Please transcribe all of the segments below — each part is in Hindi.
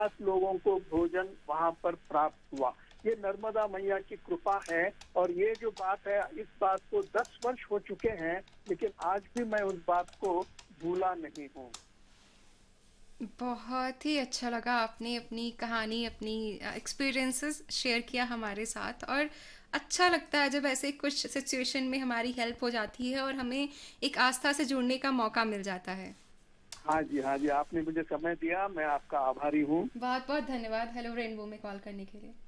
लोगों को भोजन वहां पर प्राप्त हुआ। ये नर्मदा मैया की कृपा है। और ये जो बात है, इस बात को 10 वर्ष हो चुके हैं, लेकिन आज भी मैं उस बात को भूला नहीं हूँ। बहुत ही अच्छा लगा, आपने अपनी कहानी, अपनी एक्सपीरियंसेस शेयर किया हमारे साथ। और अच्छा लगता है जब ऐसे कुछ सिचुएशन में हमारी हेल्प हो जाती है और हमें एक आस्था से जुड़ने का मौका मिल जाता है। हाँ जी, हाँ जी, आपने मुझे समय दिया, मैं आपका आभारी हूँ। बहुत बहुत धन्यवाद हेलो रेनबो में कॉल करने के लिए।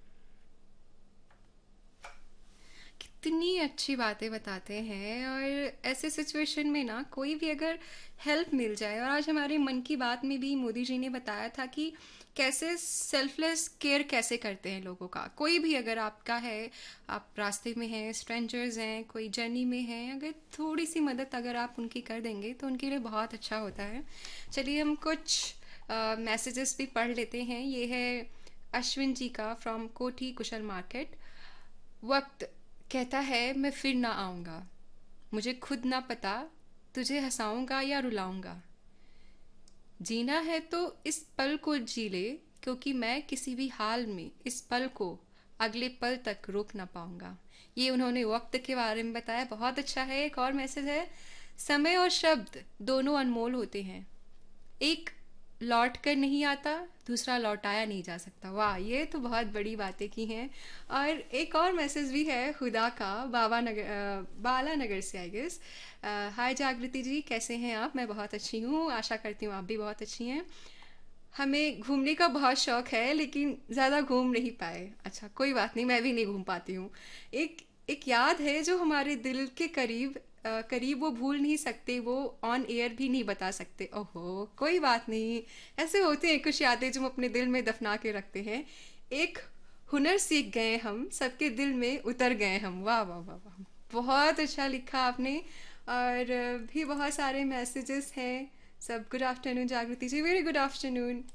कितनी अच्छी बातें बताते हैं। और ऐसे सिचुएशन में ना कोई भी अगर हेल्प मिल जाए, और आज हमारे मन की बात में भी मोदी जी ने बताया था कि कैसे सेल्फलेस केयर कैसे करते हैं लोगों का। कोई भी अगर आपका है, आप रास्ते में हैं, स्ट्रेंजर्स हैं, कोई जर्नी में हैं, अगर थोड़ी सी मदद अगर आप उनकी कर देंगे तो उनके लिए बहुत अच्छा होता है। चलिए हम कुछ मैसेजेस भी पढ़ लेते हैं। ये है अश्विन जी का फ्रॉम कोठी कुशल मार्केट। वक्त कहता है मैं फिर ना आऊँगा, मुझे खुद ना पता तुझे हंसाऊंगा या रुलाऊंगा। जीना है तो इस पल को जी ले, क्योंकि मैं किसी भी हाल में इस पल को अगले पल तक रोक ना पाऊंगा। ये उन्होंने वक्त के बारे में बताया, बहुत अच्छा है। एक और मैसेज है, समय और शब्द दोनों अनमोल होते हैं, एक लौट कर नहीं आता, दूसरा लौटाया नहीं जा सकता। वाह, ये तो बहुत बड़ी बातें की हैं। और एक और मैसेज भी है खुदा का, बाला नगर से आई गेस। हाय जागृति जी, कैसे हैं आप? मैं बहुत अच्छी हूँ, आशा करती हूँ आप भी बहुत अच्छी हैं। हमें घूमने का बहुत शौक है लेकिन ज़्यादा घूम नहीं पाए। अच्छा कोई बात नहीं, मैं भी नहीं घूम पाती हूँ। एक एक याद है जो हमारे दिल के करीब करीब, वो भूल नहीं सकते, वो ऑन एयर भी नहीं बता सकते। ओहो कोई बात नहीं, ऐसे होते हैं कुछ यादें जो हम अपने दिल में दफना के रखते हैं। एक हुनर सीख गए हम, सबके दिल में उतर गए हम। वाह वाह वाह वाह, बहुत अच्छा लिखा आपने। और भी बहुत सारे मैसेजेस हैं सब। गुड आफ्टरनून जागृति जी, वेरी गुड आफ्टरनून।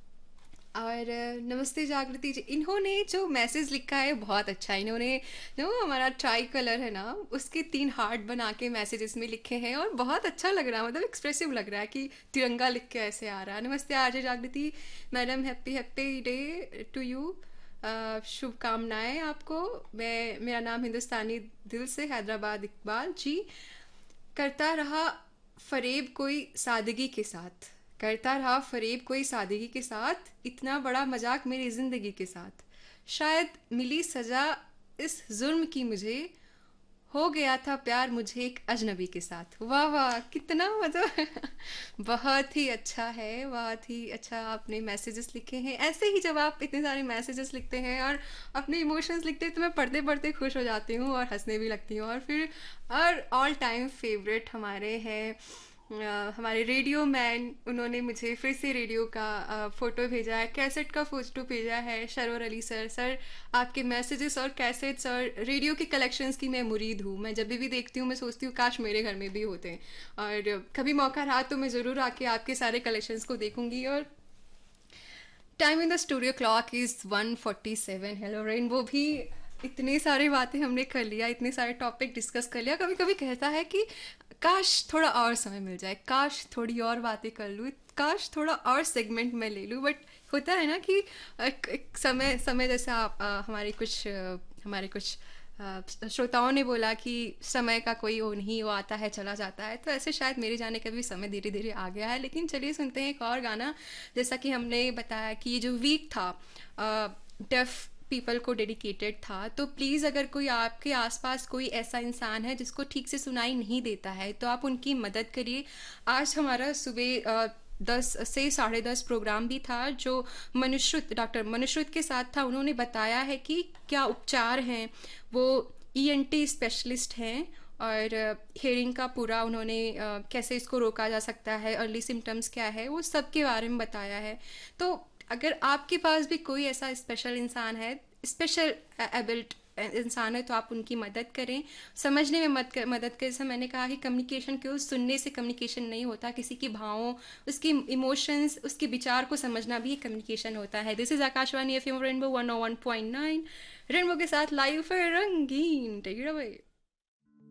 और नमस्ते जागृति जी, इन्होंने जो मैसेज लिखा है बहुत अच्छा है। इन्होंने जो हमारा ट्राई कलर है ना, उसके 3 हार्ट बना के मैसेजेस में लिखे हैं, और बहुत अच्छा लग रहा है, मतलब एक्सप्रेसिव लग रहा है कि तिरंगा लिख के ऐसे आ रहा है। नमस्ते आरजे जागृति madam, happy happy day to you. शुभकामनाएं आपको। मेरा नाम हिंदुस्तानी दिल से हैदराबाद इकबाल जी। करता रहा फरेब कोई सादगी के साथ, करता रहा फरेब कोई सादगी के साथ, इतना बड़ा मजाक मेरी ज़िंदगी के साथ, शायद मिली सज़ा इस जुर्म की मुझे, हो गया था प्यार मुझे एक अजनबी के साथ। वाह वाह, कितना मतलब बहुत ही अच्छा है, बहुत ही अच्छा आपने मैसेजेस लिखे हैं। ऐसे ही जब आप इतने सारे मैसेजेस लिखते हैं और अपने इमोशंस लिखते हैं तो मैं पढ़ते पढ़ते खुश हो जाती हूँ और हंसने भी लगती हूँ। और फिर और ऑल टाइम फेवरेट हमारे हैं हमारे रेडियो मैन। उन्होंने मुझे फिर से रेडियो का फ़ोटो भेजा है, कैसेट का फ़ोटो भेजा है। शरवर अली सर, आपके मैसेजेस और कैसेट्स और रेडियो के कलेक्शंस की मैं मुरीद हूँ। मैं जब भी देखती हूँ मैं सोचती हूँ काश मेरे घर में भी होते हैं। और कभी मौका रहा तो मैं ज़रूर आके आपके सारे कलेक्शंस को देखूंगी। और time in the studio clock is 1:47। Hello rainbow भी, इतनी सारी बातें हमने कर लिया, इतने सारे टॉपिक डिस्कस कर लिया। कभी कभी कहता है कि काश थोड़ा और समय मिल जाए, काश थोड़ी और बातें कर लूँ, काश थोड़ा और सेगमेंट में ले लूँ। बट होता है ना कि एक समय समय जैसे आप हमारे कुछ श्रोताओं ने बोला कि समय का कोई वो नहीं, वो आता है चला जाता है, तो ऐसे शायद मेरे जाने का भी समय धीरे धीरे आ गया है। लेकिन चलिए सुनते हैं एक और गाना। जैसा कि हमने बताया कि ये जो वीक था डेफ पीपल को डेडिकेटेड था, तो प्लीज़ अगर कोई आपके आसपास कोई ऐसा इंसान है जिसको ठीक से सुनाई नहीं देता है तो आप उनकी मदद करिए। आज हमारा सुबह 10 से 10:30 प्रोग्राम भी था जो डॉक्टर मनुश्रुत के साथ था। उन्होंने बताया है कि क्या उपचार हैं, वो ईएनटी स्पेशलिस्ट हैं। और हेयरिंग का पूरा उन्होंने कैसे इसको रोका जा सकता है, अर्ली सिम्टम्स क्या है, वो सब के बारे में बताया है। तो अगर आपके पास भी कोई ऐसा स्पेशल इंसान है, स्पेशल एबिल्ट इंसान है, तो आप उनकी मदद करें, समझने में मदद करें। जैसे मैंने कहा कि कम्युनिकेशन केवल सुनने से कम्युनिकेशन नहीं होता, किसी की भावों, उसकी इमोशंस, उसके विचार को समझना भी कम्युनिकेशन होता है। This is Akashvani FM rainbow 101.9, rainbow के साथ लाइव रंगीन। Take it away.